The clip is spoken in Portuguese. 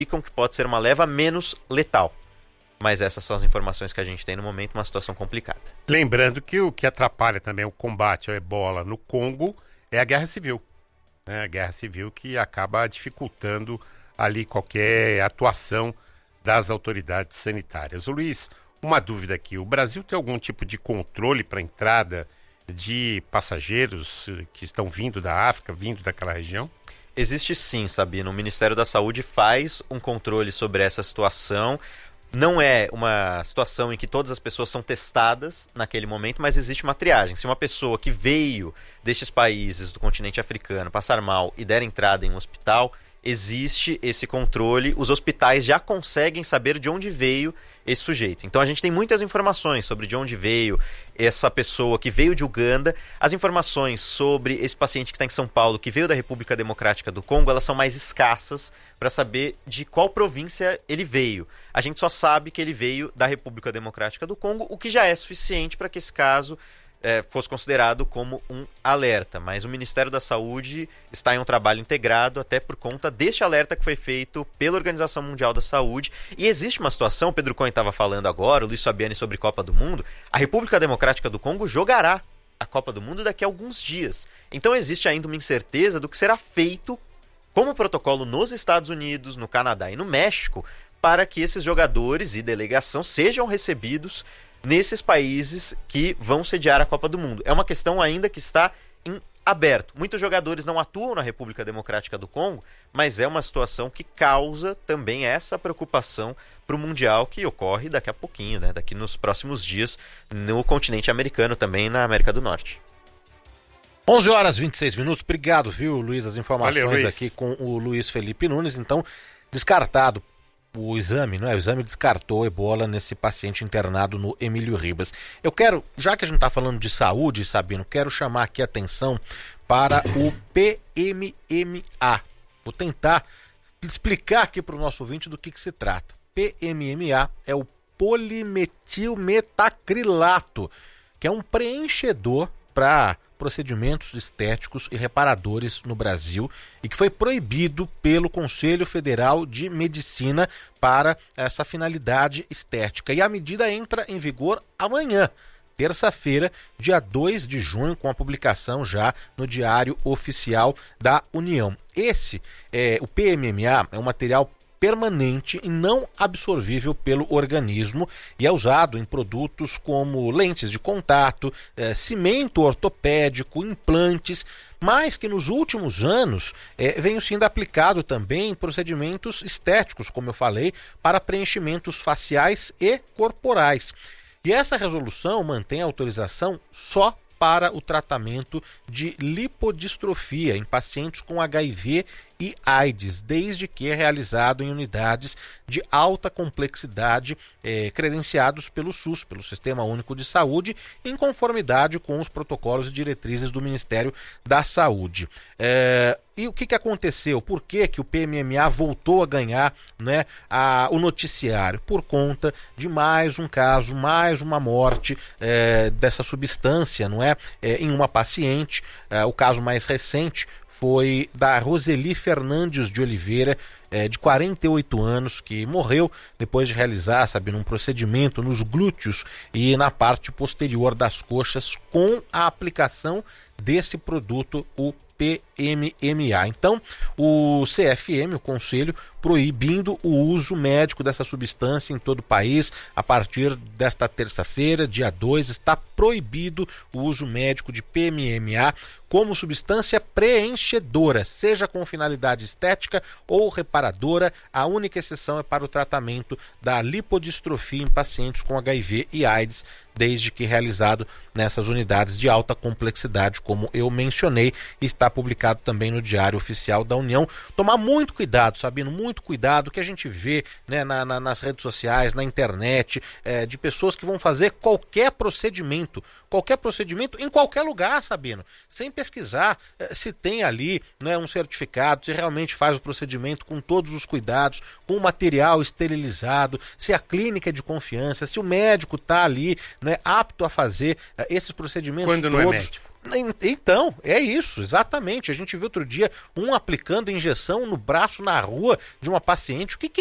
indicam que pode ser uma leva menos letal. Mas essas são as informações que a gente tem no momento, uma situação complicada. Lembrando que o que atrapalha também o combate ao ebola no Congo é a guerra civil. Né? A guerra civil que acaba dificultando ali qualquer atuação das autoridades sanitárias. O Luiz, uma dúvida aqui. O Brasil tem algum tipo de controle para a entrada de passageiros que estão vindo da África, vindo daquela região? Existe sim, Sabino. O Ministério da Saúde faz um controle sobre essa situação. Não é uma situação em que todas as pessoas são testadas naquele momento, mas existe uma triagem. Se uma pessoa que veio destes países do continente africano passar mal e der entrada em um hospital, existe esse controle. Os hospitais já conseguem saber de onde veio esse sujeito. Então a gente tem muitas informações sobre de onde veio essa pessoa que veio de Uganda. As informações sobre esse paciente que está em São Paulo, que veio da República Democrática do Congo, elas são mais escassas para saber de qual província ele veio. A gente só sabe que ele veio da República Democrática do Congo, o que já é suficiente para que esse caso fosse considerado como um alerta. Mas o Ministério da Saúde está em um trabalho integrado até por conta deste alerta que foi feito pela Organização Mundial da Saúde. E existe uma situação, o Pedro Cunha estava falando agora, o Luiz Fabiani, sobre Copa do Mundo. A República Democrática do Congo jogará a Copa do Mundo daqui a alguns dias. Então existe ainda uma incerteza do que será feito como protocolo nos Estados Unidos, no Canadá e no México, para que esses jogadores e delegação sejam recebidos nesses países que vão sediar a Copa do Mundo. É uma questão ainda que está em aberto. Muitos jogadores não atuam na República Democrática do Congo, mas é uma situação que causa também essa preocupação para o Mundial que ocorre daqui a pouquinho, né? Daqui nos próximos dias, no continente americano, também na América do Norte. 11 horas e 26 minutos. Obrigado, viu, Luiz? As informações. Valeu, Luiz. Aqui com o Luiz Felipe Nunes. Então, descartado o exame, não é? O exame descartou ebola nesse paciente internado no Emílio Ribas. Eu quero, já que a gente está falando de saúde, Sabino, quero chamar aqui a atenção para o PMMA. Vou tentar explicar aqui para o nosso ouvinte do que se trata. PMMA é o polimetilmetacrilato, que é um preenchedor para procedimentos estéticos e reparadores no Brasil e que foi proibido pelo Conselho Federal de Medicina para essa finalidade estética. E a medida entra em vigor amanhã, terça-feira, dia 2 de junho, com a publicação já no Diário Oficial da União. O PMMA é um material permanente e não absorvível pelo organismo e é usado em produtos como lentes de contato, cimento ortopédico, implantes, mas que nos últimos anos vem sendo aplicado também em procedimentos estéticos, como eu falei, para preenchimentos faciais e corporais. E essa resolução mantém a autorização só para o tratamento de lipodistrofia em pacientes com HIV e AIDS, desde que é realizado em unidades de alta complexidade credenciados pelo SUS, pelo Sistema Único de Saúde, em conformidade com os protocolos e diretrizes do Ministério da Saúde. E o que aconteceu? Por que o PMMA voltou a ganhar, né, o noticiário? Por conta de mais um caso, mais uma morte dessa substância, não é? Em uma paciente. O caso mais recente foi da Roseli Fernandes de Oliveira, de 48 anos, que morreu depois de realizar, um procedimento nos glúteos e na parte posterior das coxas com a aplicação desse produto, o PMMA. Então, o CFM, o Conselho, proibindo o uso médico dessa substância em todo o país. A partir desta terça-feira, dia 2, está proibido o uso médico de PMMA como substância preenchedora, seja com finalidade estética ou reparadora. A única exceção é para o tratamento da lipodistrofia em pacientes com HIV e AIDS, desde que realizado nessas unidades de alta complexidade, como eu mencionei, e está publicado também no Diário Oficial da União. Tomar muito cuidado, Sabino, muito cuidado, que a gente vê, né, nas redes sociais, na internet, de pessoas que vão fazer qualquer procedimento em qualquer lugar, Sabino, sem pesquisar se tem ali, né, um certificado, se realmente faz o procedimento com todos os cuidados, com o material esterilizado, se a clínica é de confiança, se o médico está ali, né, apto a fazer esses procedimentos quando todos. Não é médico. Então, é isso, exatamente. A gente viu outro dia um aplicando injeção no braço na rua de uma paciente. O que